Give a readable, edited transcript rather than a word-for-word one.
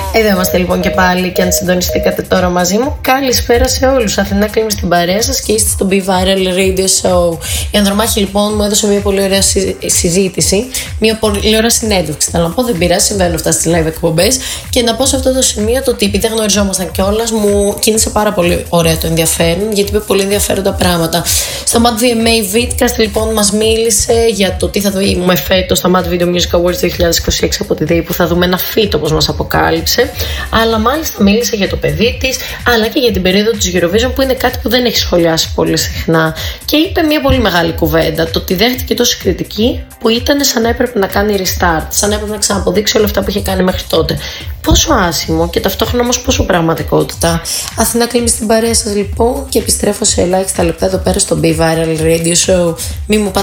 Εδώ είμαστε λοιπόν και πάλι, και αν συντονιστήκατε τώρα μαζί μου, καλησπέρα σε όλους. Αθηνά Κλίμη στην παρέα σας και είστε στο Be Viral Radio Show. Η Ανδρομάχη λοιπόν μου έδωσε μια πολύ ωραία συζήτηση, μια πολύ ωραία συνέντευξη. Θέλω να πω, δεν πειράζει, συμβαίνουν αυτά στις live εκπομπές. Και να πω σε αυτό το σημείο το ότι επειδή δεν γνωριζόμασταν κιόλας, μου κίνησε πάρα πολύ ωραία το ενδιαφέρον, γιατί είπε πολύ ενδιαφέροντα πράγματα. Στο Mad VMA Vidcast λοιπόν μας μίλησε για το τι θα δούμε φέτος στα Mad Video Music Awards 2026 από τη ΔΕΗ, που θα δούμε ένα feat όπως μας αποκάλυψε. Αλλά μάλιστα μίλησε για το παιδί της, αλλά και για την περίοδο της Eurovision, που είναι κάτι που δεν έχει σχολιάσει πολύ συχνά. Και είπε μια πολύ μεγάλη κουβέντα, το ότι δέχτηκε τόση κριτική που ήταν σαν να έπρεπε να κάνει restart, σαν να έπρεπε να ξαναποδείξει όλα αυτά που είχε κάνει μέχρι τότε. Πόσο άσχημο και ταυτόχρονα όμως πόσο πραγματικότητα. Αθηνά Κλίμη στην παρέα σας λοιπόν, και επιστρέφω σε ελάχιστα λεπτά εδώ πέρα στο Be Viral Radio Show. Μη μου